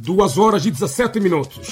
2h17.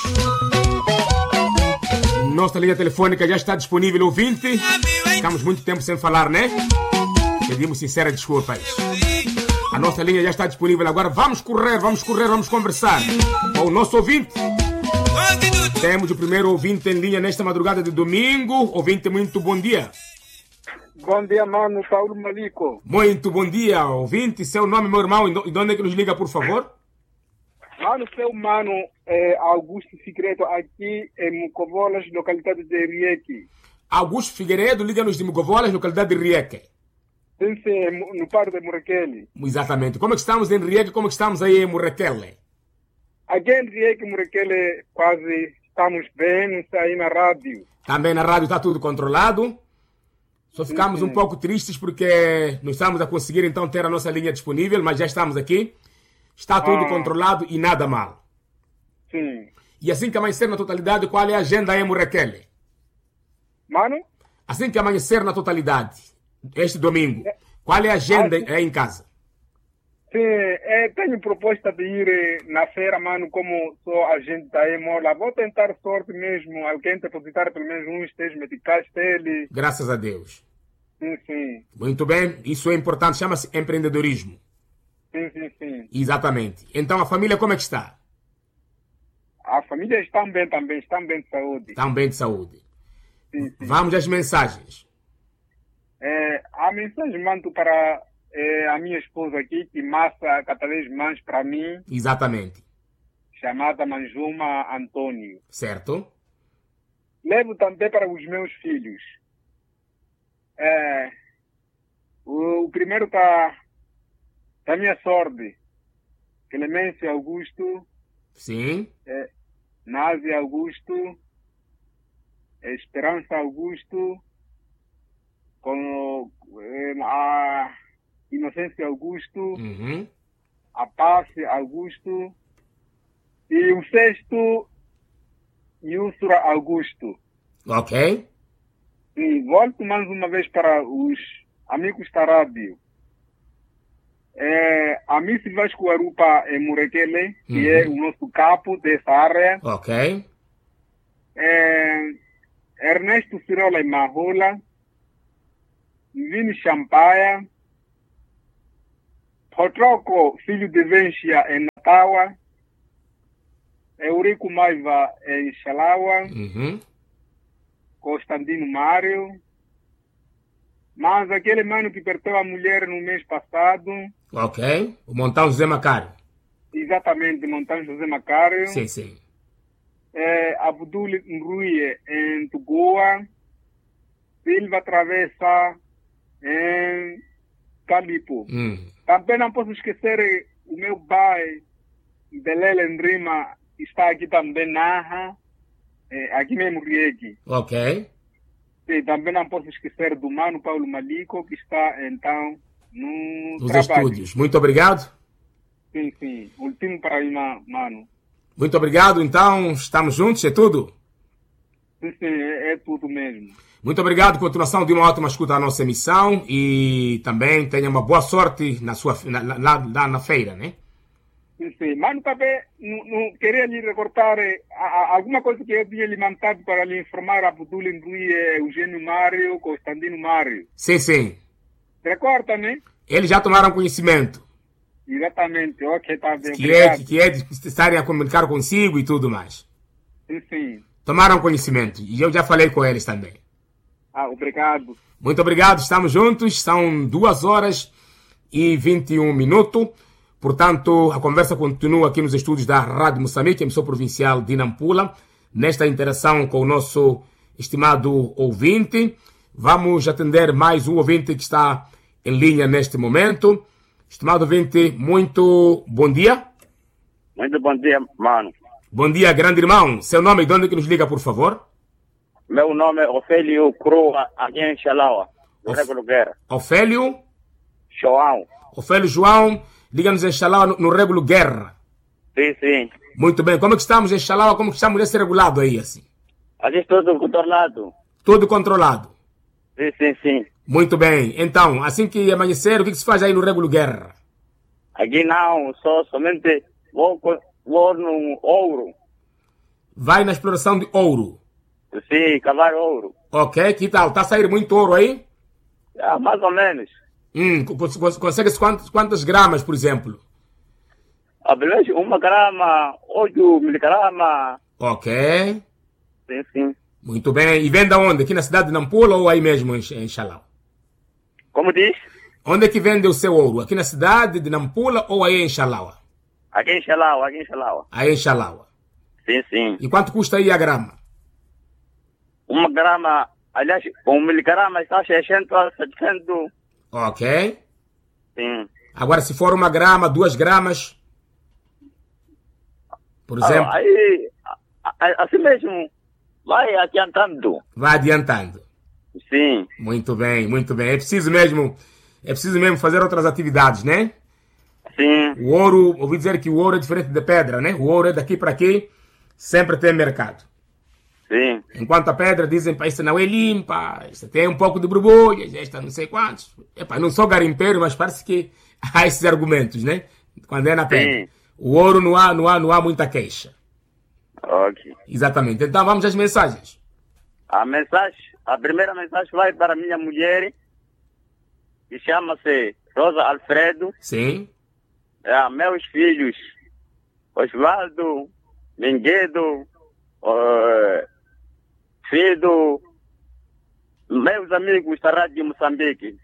Nossa linha telefônica já está disponível, ouvinte. Ficamos muito tempo sem falar, né? Pedimos sinceras desculpas. A nossa linha já está disponível. Agora vamos correr, vamos conversar com o nosso ouvinte. Temos o primeiro ouvinte em linha nesta madrugada de domingo. Ouvinte, muito bom dia. Bom dia, mano. Paulo Malico. Muito bom dia, ouvinte. Seu nome, meu irmão, e de onde é que nos liga, por favor? Mano, seu mano é Augusto Figueiredo, aqui em Mucovolas, localidade de Rieke. Augusto Figueiredo, liga-nos de Mucovolas, localidade de Rieke. Sim, no parque de Murequele. Exatamente. Como é que estamos em Rieke? Como é que estamos aí em Murequele? Aqui em Rieke, Murequele, quase estamos bem, não está aí na rádio. Também na rádio está tudo controlado. Só ficamos um pouco tristes porque não estamos a conseguir então ter a nossa linha disponível, mas já estamos aqui. Está tudo controlado e nada mal. Sim. E assim que amanhecer na totalidade, qual é a agenda aí em Murequele? Mano? Assim que amanhecer na totalidade, este domingo, qual é a agenda aí em casa? Sim, tenho proposta de ir na feira, mano, como sou agente da Emola. Vou tentar sorte mesmo, alguém depositar pelo menos uns 3 meticais dele. Graças a Deus. Sim. Muito bem, isso é importante, chama-se empreendedorismo. Sim. Exatamente. Então a família como é que está? A família está bem também, está bem de saúde. Estão bem de saúde. Sim. Vamos às mensagens. A mensagem mando para a minha esposa aqui, que massa cada vez mais para mim. Exatamente. Chamada Manjuma Antônio. Certo. Levo também para os meus filhos. O primeiro está da minha sorte. Clemência Augusto. Sim. Nazi Augusto. Esperança Augusto. Com a Inocência Augusto. Uhum. A Paz Augusto. E o sexto, Yusra Augusto. Ok. E volto mais uma vez para os amigos da rádio. A Miss Vasco Arupa Murequele, que é o nosso capo dessa área. Ok. Ernesto Cirola em Mahola. Vini Champaia. Potroco, filho de Venchia em Natawa. Eurico Maiva em Xalawa. Uhum. Constantino Mário. Mas aquele mano que perdeu a mulher no mês passado. Ok. O Montão José Macário. Exatamente, Montão José Macário. Sim. Abdul Nruye em Tugoa. Silva Travessa em Calipo. Também não posso esquecer o meu pai, Belele em Rima, está aqui também na aqui mesmo Rieke. Ok. E também não posso esquecer do mano Paulo Malico, que está então nos trabalho. Estúdios. Muito obrigado. Sim. Último para aí, mano. Muito obrigado, então. Estamos juntos, é tudo? Sim, é tudo mesmo. Muito obrigado, continuação de uma ótima escuta à nossa emissão e também tenha uma boa sorte lá na feira, né? Sim. Mano, também não queria lhe recortar alguma coisa que eu tinha lhe mandado para lhe informar a Abdul Ndui, Eugênio Mário, Constantino Mário. Sim. Recorda, né? Eles já tomaram conhecimento. Exatamente, ok, tá bem. Que é de estarem a comunicar consigo e tudo mais. Sim. Tomaram conhecimento e eu já falei com eles também. Obrigado. Muito obrigado, estamos juntos, são 2h21. Portanto, a conversa continua aqui nos estúdios da Rádio Moçambique, emissora provincial de Nampula, nesta interação com o nosso estimado ouvinte. Vamos atender mais um ouvinte que está em linha neste momento. Estimado ouvinte, muito bom dia. Muito bom dia, mano. Bom dia, grande irmão. Seu nome e de onde que nos liga, por favor? Meu nome é Ofélio Croa, aqui em Xalawa, do Rego Guerra. Ofélio? João. Ofélio João, liga-nos em Xalawa, no Rego Guerra. Sim. Muito bem. Como é que estamos em Xalawa? Como é que estamos nesse regulado aí, assim? Aqui tudo controlado. Tudo controlado? Sim. Muito bem. Então, assim que amanhecer, o que se faz aí no Rego Guerra? Aqui não, somente vou no ouro. Vai na exploração de ouro. Sim, cavar ouro. Ok, que tal? Está a sair muito ouro aí? Mais ou menos. Consegue quantas gramas, por exemplo? Beleza, 1 grama, 8 miligramas. Ok. Sim. Muito bem. E vende aonde? Aqui na cidade de Nampula ou aí mesmo em Xalau? Como diz? Onde é que vende o seu ouro? Aqui na cidade de Nampula ou aí em Xalaua? Aqui em Xalau. Aí em Xalaua. Sim. E quanto custa aí a grama? 1 grama, aliás, 1 miligrama está 600, 700. Ok. Sim. Agora, se for 1 grama, 2 gramas, por exemplo... Aí, assim mesmo, vai adiantando. Vai adiantando. Sim. Muito bem, muito bem. É preciso mesmo fazer outras atividades, né? Sim. O ouro, ouvi dizer que o ouro é diferente da pedra, né? O ouro é daqui para aqui, sempre tem mercado. Sim. Enquanto a pedra dizem, esta não é limpa, esta tem um pouco de borbulhas, esta não sei quantos. Não sou garimpeiro, mas parece que há esses argumentos, né? Quando é na pedra. Sim. O ouro não há muita queixa. Ok. Exatamente. Então vamos às mensagens. A primeira mensagem vai para minha mulher, que chama-se Rosa Alfredo. Sim. Meus filhos, Osvaldo, Menguedo, Fido, meus amigos da Rádio Moçambique,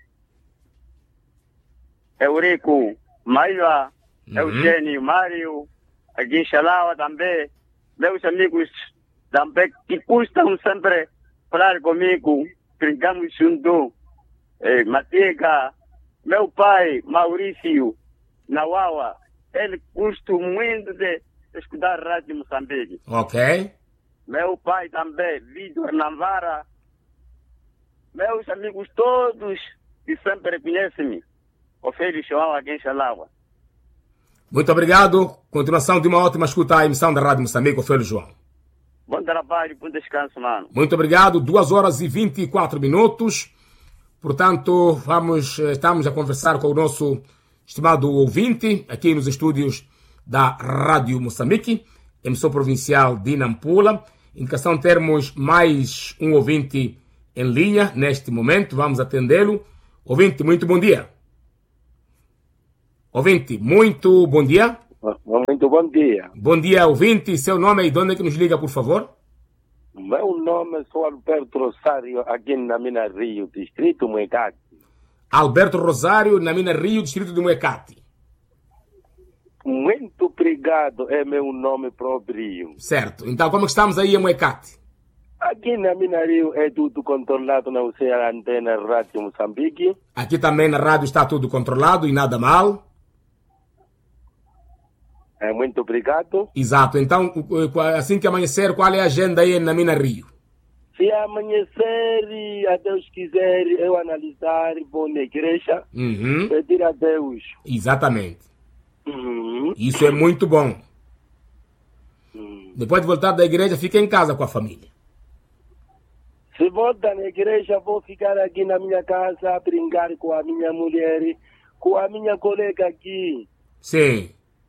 Eurico, Maia, Eugênio, Mário, aqui em Xalaua também, meus amigos também que custam sempre falar comigo, brincamos junto, Matiga, meu pai, Maurício, Nauaua, ele custa muito de escutar a Rádio Moçambique. Ok. Meu pai também, Vitor Navara, meus amigos todos que sempre conhecem-me, Ofélio João aqui em Xalaua. Muito obrigado. Continuação de uma ótima escuta à emissão da Rádio Moçambique, Ofélio João. Bom trabalho, bom descanso, mano. Muito obrigado. 2 horas e 24 minutos. Portanto, estamos a conversar com o nosso estimado ouvinte, aqui nos estúdios da Rádio Moçambique, emissora provincial de Nampula. Indicação de termos mais um ouvinte em linha neste momento. Vamos atendê-lo. Ouvinte, muito bom dia. Ouvinte, muito bom dia. Muito bom dia. Bom dia, ouvinte. Seu nome e de onde é que nos liga, por favor? Meu nome é Alberto Rosário, aqui na Mina Rio, distrito Muecate. Alberto Rosário, na Mina Rio, distrito de Muecate. Muito obrigado, é meu nome próprio. Certo. Então, como estamos aí em Muecate? Aqui na Mina Rio é tudo controlado na antena Rádio Moçambique. Aqui também na rádio está tudo controlado e nada mal. Muito obrigado. Exato. Então, assim que amanhecer, qual é a agenda aí na Mina Rio? Se amanhecer, a Deus quiser, eu analisar, vou na igreja, pedir a Deus. Exatamente. Isso é muito bom. Depois de voltar da igreja, fica em casa com a família. Se voltar na igreja, vou ficar aqui na minha casa, brincar com a minha mulher, com a minha colega aqui. Sim.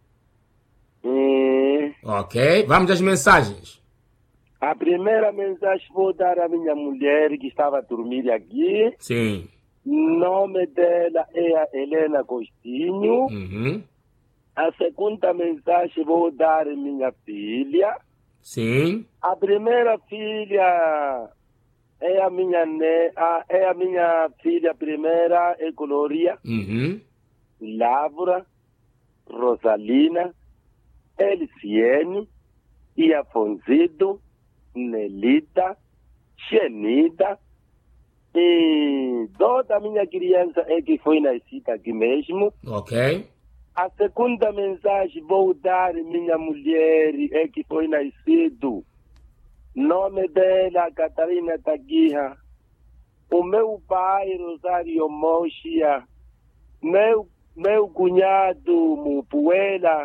Ok. Vamos às mensagens. A primeira mensagem vou dar à minha mulher que estava a dormir aqui. Sim. O nome dela é a Helena Agostinho. A segunda mensagem vou dar à minha filha. Sim. A primeira filha é a minha filha primeira, é Gloria, Lávora, Rosalina, Eliciene, Iafonzido, Nelita, Xenida, e toda a minha criança é que foi nascida aqui mesmo. Ok. A segunda mensagem vou dar à minha mulher é que foi nascido. Nome dela, Catarina Taguiha. O meu pai, Rosário Mochia. Meu cunhado, Mupuela.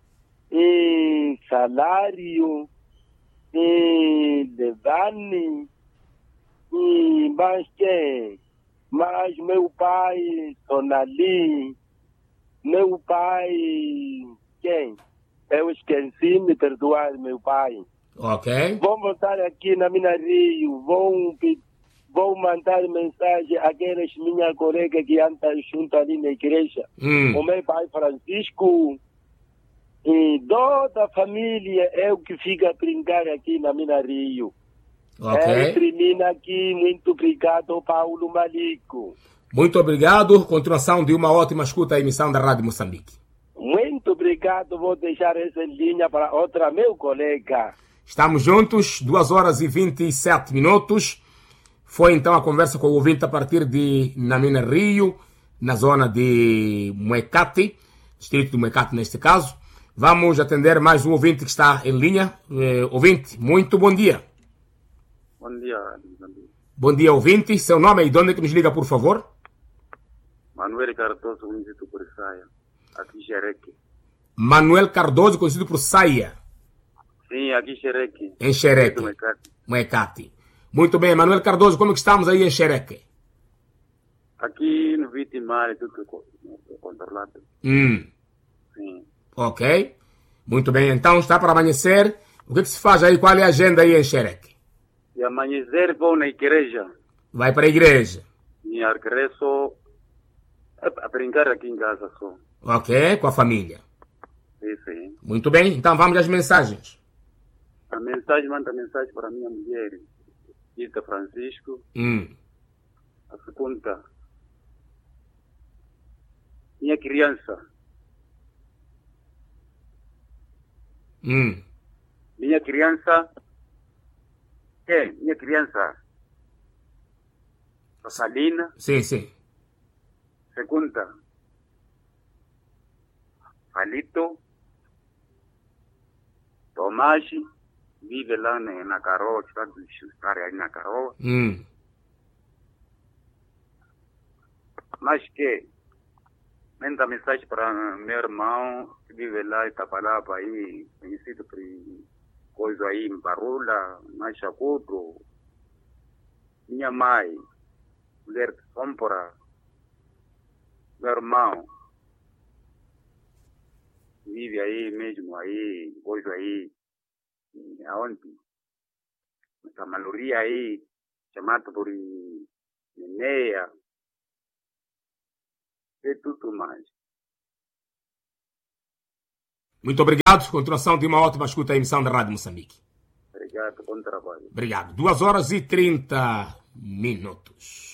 E Salário. E Levani. E mais quem? Mas meu pai, Sonali. Meu pai, quem? Eu esqueci de perdoar meu pai. Ok. Vou voltar aqui na minha Rio. Vou mandar mensagem àquelas minhas colegas que andam junto ali na igreja. O meu pai Francisco e toda a família é o que fica a brincar aqui na minha Rio. Ok. Termina aqui. Muito obrigado, Paulo Malico. Muito obrigado. Continuação de uma ótima escuta à emissão da Rádio Moçambique. Muito obrigado. Vou deixar essa linha para outra meu colega. Estamos juntos, 2h27. Foi então a conversa com o ouvinte a partir de Namina Rio, na zona de Muecate, distrito de Muecate neste caso. Vamos atender mais um ouvinte que está em linha. Ouvinte, muito bom dia. Bom dia. Bom dia, ouvinte. Seu nome e de onde é que nos liga, por favor? Manuel Cardoso, conhecido por Saia, aqui em Xereque. Manuel Cardoso, conhecido por Saia. Sim, aqui em Xereque. Em Xereque. Muecate. Muito bem, Manuel Cardoso, como que estamos aí em Xereque? Aqui no Vitimar, tudo controlado. Sim. Ok. Muito bem, então está para amanhecer. O que se faz aí? Qual é a agenda aí em Xereque? E amanhecer vou na igreja. Vai para a igreja. E regresso a brincar aqui em casa só. Ok, com a família. Sim. Muito bem, então vamos às mensagens. Manda mensagem para a minha mulher, Ita Francisco. A segunda, minha criança. Minha criança. Minha criança. Rosalina. Sim. Segunda, Palito. Tomás vive lá na Caroa, está de estar aí na Caroa. Mas que manda mensagem para meu irmão que vive lá em Itapalapa, aí, conhecido por coisa aí em Barula, Machacudo. Minha mãe, mulher de Sômpora, meu irmão vive aí mesmo, aí, coisa aí, aonde? Essa maluria aí, chamada por Neneia, e tudo mais. Muito obrigado. Continuação de uma ótima escuta à emissão da Rádio Moçambique. Obrigado, bom trabalho. Obrigado. 2h30.